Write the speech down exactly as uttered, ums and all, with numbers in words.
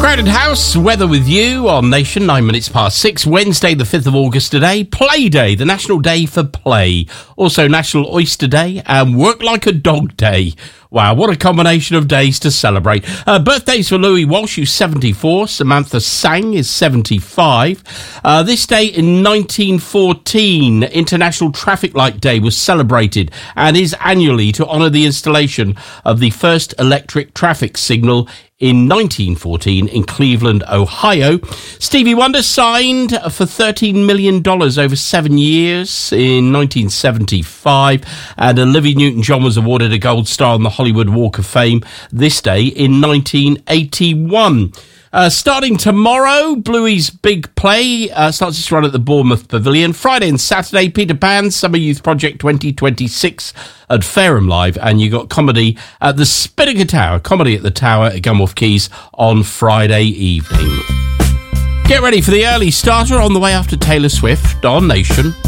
Crowded House, weather with you on Nation, nine minutes past six, Wednesday the fifth of August today, Play Day, the National Day for Play. Also National Oyster Day and Work Like a Dog Day. Wow, what a combination of days to celebrate. Uh, birthdays for Louis Walsh, who's seventy-four. Samantha Sang is seventy-five. Uh, this day in nineteen fourteen, International Traffic Light Day was celebrated and is annually to honour the installation of the first electric traffic signal in nineteen fourteen in Cleveland, Ohio. Stevie Wonder signed for thirteen million dollars over seven years in nineteen seventy-five, and Olivia Newton-John was awarded a gold star on the Hollywood Walk of Fame this day in nineteen eighty-one. Uh, starting tomorrow, Bluey's Big Play uh, starts its run at the Bournemouth Pavilion. Friday and Saturday, Peter Pan Summer Youth Project twenty twenty-six at Fareham Live. And you got comedy at the Spinnaker Tower, comedy at the Tower at Gunwharf Quays on Friday evening. Get ready for the early starter on the way after Taylor Swift on Nation.